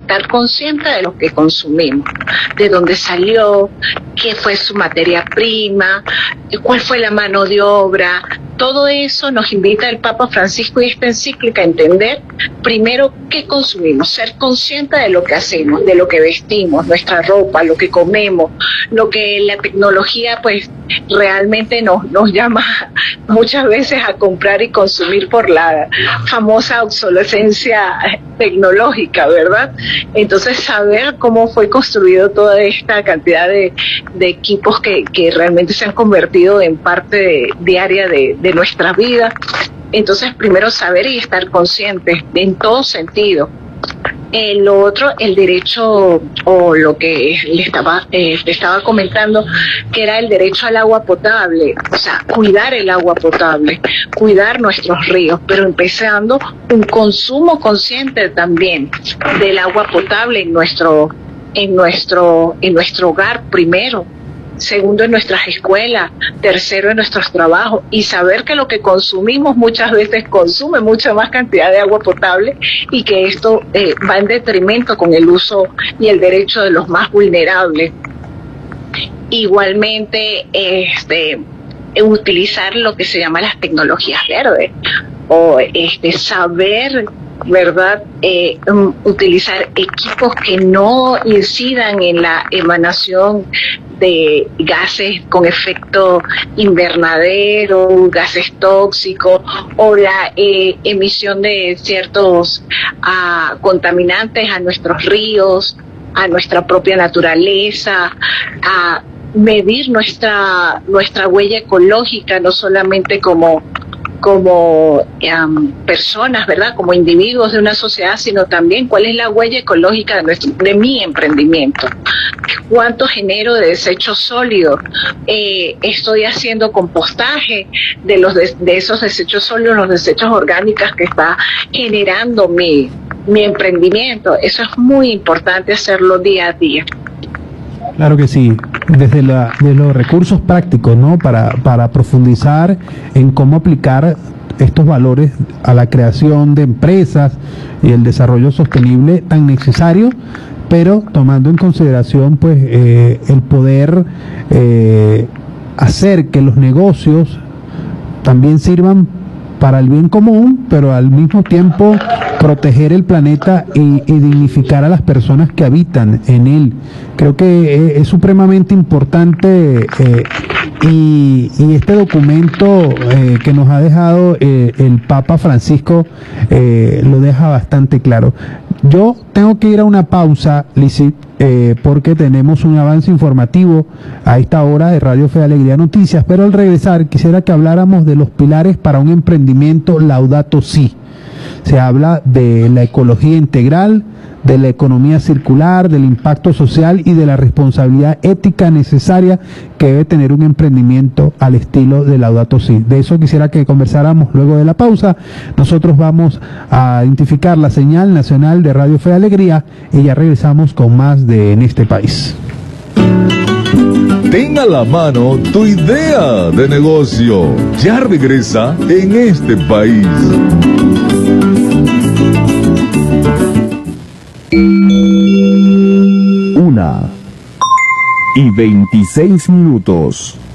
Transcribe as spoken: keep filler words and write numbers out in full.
estar consciente de lo que consumimos, de dónde salió, qué fue su materia prima, cuál fue la mano de obra. Todo eso nos invita el Papa Francisco y esta encíclica a entender primero qué consumimos, ser consciente de lo que hacemos, de lo que vestimos, nuestra ropa, lo que comemos, lo que la tecnología pues realmente nos, nos llama muchas veces a comprar y consumir por la famosa obsolescencia tecnológica, ¿verdad? Entonces saber cómo fue construido toda esta cantidad de, de equipos que, que realmente se han convertido en parte de, diaria de, de nuestra vida. Entonces primero saber y estar conscientes en todo sentido. Eh, lo otro, el derecho, o lo que le estaba, eh, le estaba comentando, que era el derecho al agua potable, o sea, cuidar el agua potable, cuidar nuestros ríos, pero empezando un consumo consciente también del agua potable en nuestro, en nuestro, en nuestro hogar primero. Segundo, en nuestras escuelas, tercero, en nuestros trabajos, y saber que lo que consumimos muchas veces consume mucha más cantidad de agua potable y que esto eh, va en detrimento con el uso y el derecho de los más vulnerables. Igualmente, este, utilizar lo que se llama las tecnologías verdes, o este, saber, ¿verdad?, eh, um, utilizar equipos que no incidan en la emanación de gases con efecto invernadero, gases tóxicos, o la eh, emisión de ciertos uh, contaminantes a nuestros ríos, a nuestra propia naturaleza, a medir nuestra nuestra huella ecológica, no solamente como como um, personas, ¿verdad?, como individuos de una sociedad, sino también cuál es la huella ecológica de, nuestro, de mi emprendimiento, cuánto genero de desechos sólidos, eh, estoy haciendo compostaje de los de, de esos desechos sólidos, los desechos orgánicos que está generando mi, mi emprendimiento. Eso es muy importante hacerlo día a día. Claro que sí, desde, la, desde los recursos prácticos, ¿no?, para, para profundizar en cómo aplicar estos valores a la creación de empresas y el desarrollo sostenible tan necesario, pero tomando en consideración pues eh, el poder eh, hacer que los negocios también sirvan para el bien común, pero al mismo tiempo proteger el planeta y, y dignificar a las personas que habitan en él. Creo que es, es supremamente importante eh, y, y este documento eh, que nos ha dejado eh, el Papa Francisco eh, lo deja bastante claro. Yo tengo que ir a una pausa, Lizzy, eh, porque tenemos un avance informativo a esta hora de Radio Fe y Alegría Noticias, pero al regresar quisiera que habláramos de los pilares para un emprendimiento Laudato Si. Se habla de la ecología integral, de la economía circular, del impacto social y de la responsabilidad ética necesaria que debe tener un emprendimiento al estilo de Laudato Si. De eso quisiera que conversáramos luego de la pausa. Nosotros vamos a identificar la señal nacional de Radio Fe y Alegría y ya regresamos con más de En este país. Ten a la mano tu idea de negocio. Ya regresa En este país. Una y veintiséis minutos.